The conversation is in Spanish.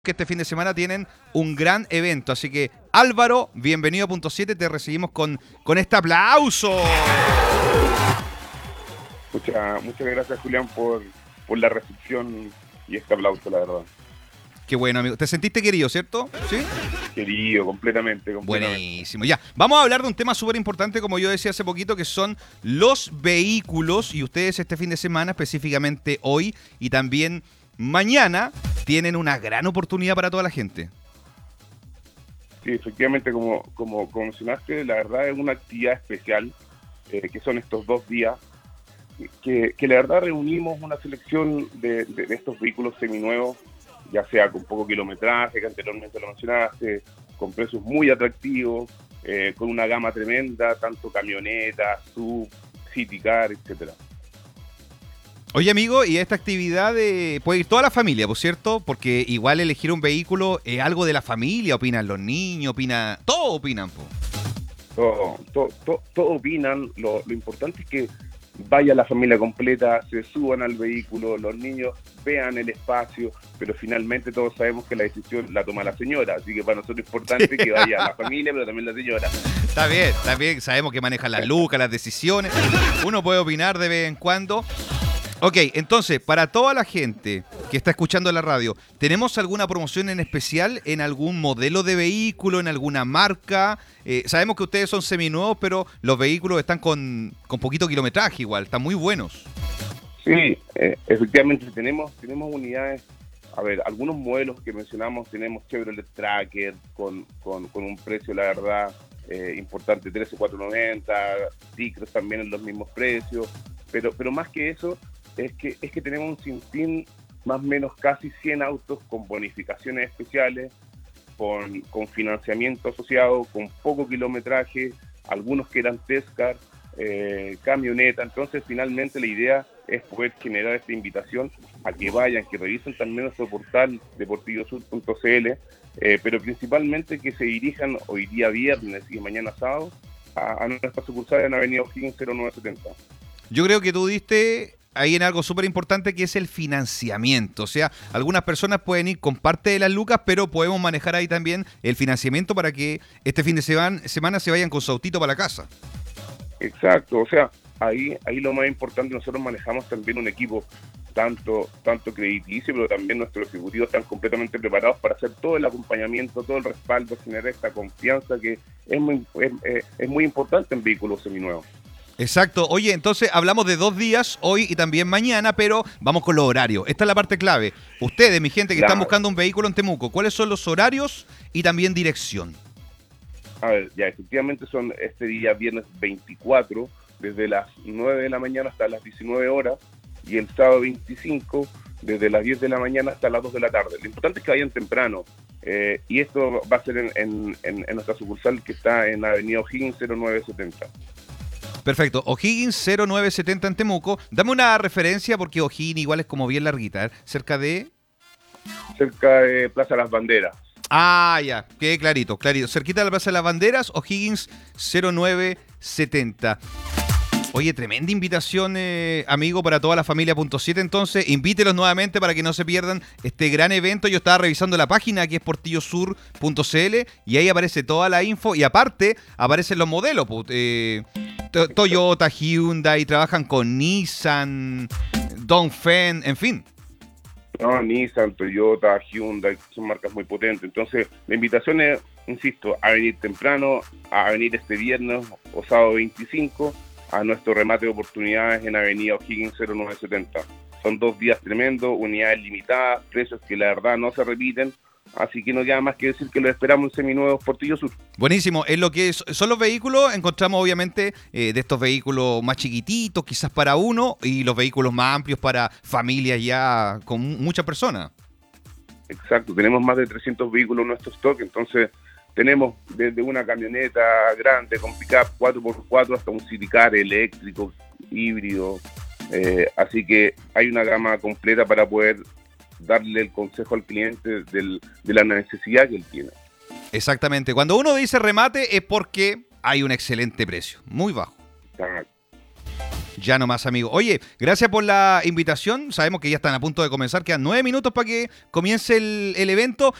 Que este fin de semana tienen un gran evento. Así que, Álvaro, bienvenido a Punto 7. Te recibimos con este aplauso. Muchas gracias, Julián, por la recepción y este aplauso, la verdad. Qué bueno, amigo. ¿Te sentiste querido, cierto? ¿Sí? Querido, completamente. Buenísimo. Ya, vamos a hablar de un tema súper importante, como yo decía hace poquito, que son los vehículos. Y ustedes este fin de semana, específicamente hoy y también mañana, tienen una gran oportunidad para toda la gente. Sí, efectivamente, como mencionaste, la verdad es una actividad especial, que son estos 2 días, que la verdad reunimos una selección de estos vehículos seminuevos, ya sea con poco kilometraje, que anteriormente lo mencionaste, con precios muy atractivos, con una gama tremenda, tanto camionetas, SUV, City Car, etcétera. Oye, amigo, y esta actividad puede ir toda la familia, por cierto, porque igual elegir un vehículo es algo de la familia, opinan los niños, todos opinan, po. Todos opinan, lo importante es que vaya la familia completa, se suban al vehículo, los niños vean el espacio, pero finalmente todos sabemos que la decisión la toma la señora, así que para nosotros es importante que vaya la familia, pero también la señora. Está bien, sabemos que manejan las lucas, las decisiones, uno puede opinar de vez en cuando. Ok, entonces, para toda la gente que está escuchando la radio, ¿tenemos alguna promoción en especial en algún modelo de vehículo, en alguna marca? Sabemos que ustedes son seminuevos, pero los vehículos están con poquito kilometraje igual, están muy buenos. Sí, efectivamente tenemos unidades. A ver, algunos modelos que mencionamos, tenemos Chevrolet Tracker con un precio, la verdad, importante, 13,490, Ticros también en los mismos precios, pero más que eso, es que tenemos un sinfín, más o menos casi 100 autos con bonificaciones especiales, con financiamiento asociado, con poco kilometraje, algunos que eran test car, camioneta. Entonces, finalmente la idea es poder generar esta invitación a que vayan, que revisen también nuestro portal deportivosur.cl, pero principalmente que se dirijan hoy día viernes y mañana sábado a nuestra sucursal en Avenida O'Higgins 0970. Yo creo que tú diste ahí en algo súper importante, que es el financiamiento. O sea, algunas personas pueden ir con parte de las lucas, pero podemos manejar ahí también el financiamiento para que este fin de semana se vayan con su autito para la casa. Exacto, o sea, ahí lo más importante, nosotros manejamos también un equipo tanto crediticio, pero también nuestros ejecutivos están completamente preparados para hacer todo el acompañamiento, todo el respaldo, generar esta confianza que es muy importante en vehículos seminuevos. Exacto. Oye, entonces hablamos de 2 días, hoy y también mañana, pero vamos con los horarios. Esta es la parte clave. Ustedes, mi gente que están buscando un vehículo en Temuco, ¿cuáles son los horarios y también dirección? A ver, ya efectivamente son este día viernes 24, desde las 9 de la mañana hasta las 19 horas, y el sábado 25, desde las 10 de la mañana hasta las 2 de la tarde. Lo importante es que vayan temprano, y esto va a ser en nuestra sucursal que está en la Avenida O'Higgins 0970. Perfecto. O'Higgins 0970 en Temuco. Dame una referencia porque O'Higgins igual es como bien larguita, ¿eh? Cerca de Plaza Las Banderas. Ah, ya, quedé clarito. Cerquita de la Plaza de las Banderas, O'Higgins 0970. Oye, tremenda invitación, amigo, para toda la familia Punto 7. Entonces, invítelos nuevamente para que no se pierdan este gran evento. Yo estaba revisando la página, que es portillosur.cl, y ahí aparece toda la info. Y aparte, aparecen los modelos. Toyota, Hyundai, trabajan con Nissan, Dongfeng, en fin. No, Nissan, Toyota, Hyundai, son marcas muy potentes. Entonces, la invitación es, insisto, a venir temprano, a venir este viernes o sábado 25 a nuestro remate de oportunidades en Avenida O'Higgins 0970. Son 2 días tremendos, unidades limitadas, precios que la verdad no se repiten, así que no queda más que decir que lo esperamos en Seminuevos Portillo Sur. Buenísimo. En lo que son los vehículos, encontramos obviamente de estos vehículos más chiquititos, quizás para uno, y los vehículos más amplios para familias ya con muchas personas. Exacto, tenemos más de 300 vehículos en nuestro stock, entonces tenemos desde una camioneta grande con pick-up 4x4 hasta un City Car eléctrico, híbrido, así que hay una gama completa para poder darle el consejo al cliente de la necesidad que él tiene. Exactamente. Cuando uno dice remate es porque hay un excelente precio, muy bajo. Exacto. Ya nomás, amigo. Oye, gracias por la invitación. Sabemos que ya están a punto de comenzar. Quedan 9 minutos para que comience el evento.